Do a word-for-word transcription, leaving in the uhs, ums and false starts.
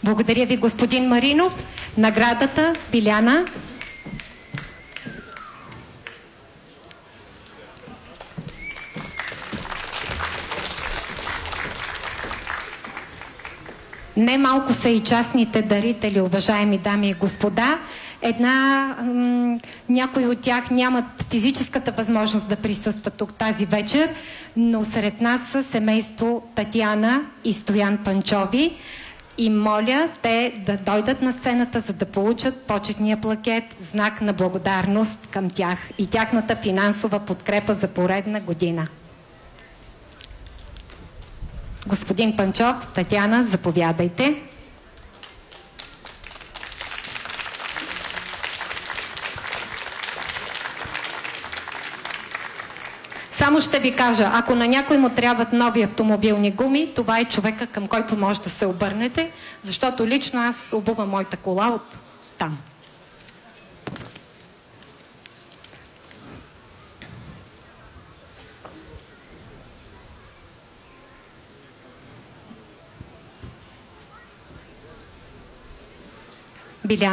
Благодаря ви, господин Маринов. Наградата, Биляна. Не малко са и частните дарители, уважаеми дами и господа. Една, някои от тях нямат физическата възможност да присъстват тук тази вечер, но сред нас са семейство Татяна и Стоян Панчови. И моля те да дойдат на сцената, за да получат почетния плакет, знак на благодарност към тях и тяхната финансова подкрепа за поредна година. Господин Панчов, Татяна, заповядайте. Само ще ви кажа, ако на някой му трябват нови автомобилни гуми, това е човека, към който може да се обърнете, защото лично аз обувам моята кола от там. Биляна.